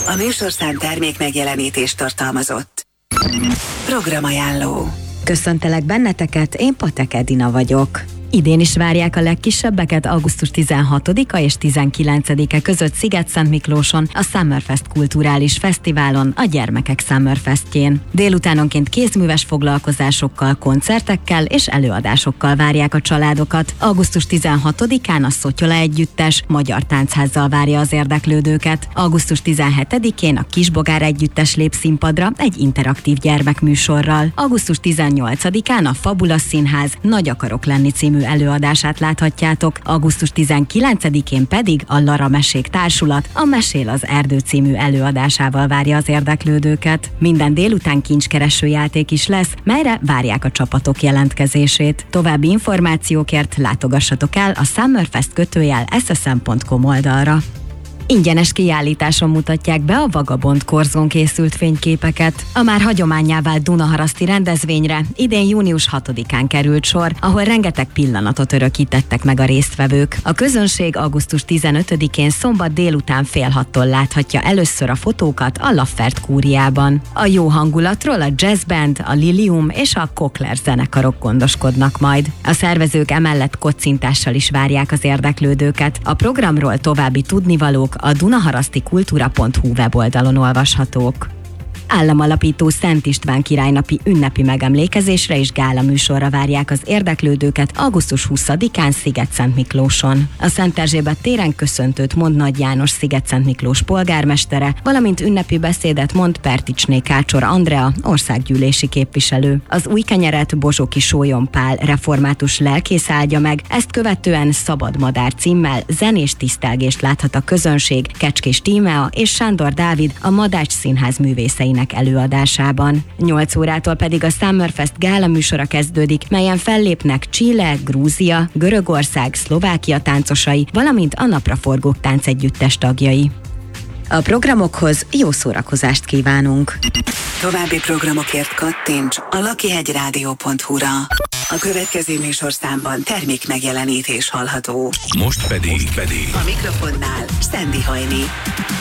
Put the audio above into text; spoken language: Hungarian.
A műsorszám termék megjelenítést tartalmazott. Programajánló. Köszöntelek benneteket, én Patek Edina vagyok. Idén is várják a legkisebbeket augusztus 16-a és 19-e között Sziget-Szentmiklóson, a Summerfest kulturális fesztiválon, a Gyermekek Summerfestjén. Délutánonként kézműves foglalkozásokkal, koncertekkel és előadásokkal várják a családokat. Augusztus 16-án a Szotyola Együttes magyar táncházzal várja az érdeklődőket. Augusztus 17-én a Kisbogár Együttes lép színpadra egy interaktív gyermekműsorral. Augusztus 18-án a Fabula Színház Nagy akarok lenni című előadását láthatjátok, augusztus 19-én pedig a Lara Mesék Társulat a Mesél az Erdő című előadásával várja az érdeklődőket. Minden délután kincskereső játék is lesz, melyre várják a csapatok jelentkezését. További információkért látogassatok el a summerfest_ssm.com oldalra. Ingyenes kiállításon mutatják be a Vagabond korzón készült fényképeket. A már hagyománnyá vált dunaharaszti rendezvényre idén június 6-án került sor, ahol rengeteg pillanatot örökítettek meg a résztvevők. A közönség augusztus 15-én szombat délután 5:30-tól láthatja először a fotókat a Laffert kúriában. A jó hangulatról a Jazz Band, a Lilium és a Kokler zenekarok gondoskodnak majd. A szervezők emellett kocintással is várják az érdeklődőket. A programról további tudnivalók a dunaharasztikultúra.hu weboldalon olvashatók. Államalapító Szent István királynapi ünnepi megemlékezésre és gála műsorra várják az érdeklődőket augusztus 20-án Sziget-Szentmiklóson. A Szent Erzsébet téren köszöntőt mond Nagy János Sziget-Szentmiklós polgármestere, valamint ünnepi beszédet mond Perticsné Kácsor Andrea, országgyűlési képviselő. Az új kenyeret Bozsoki Sólyom Pál református lelkész áldja meg, ezt követően Szabad Madár címmel zenés tisztelgést láthat a közönség Kecskés Tímea és Sándor Dávid a Madács Színház művészeinek előadásában. 8 órától pedig a Summerfest gála műsora kezdődik, melyen fellépnek Chile, Grúzia, Görögország, Szlovákia táncosai, valamint a Napraforgók táncegyüttes tagjai. A programokhoz jó szórakozást kívánunk! További programokért kattints a lakihegyradio.hu-ra. A következő műsorszámban termék megjelenítés hallható. Most pedig a mikrofonnál Szendi Hajni.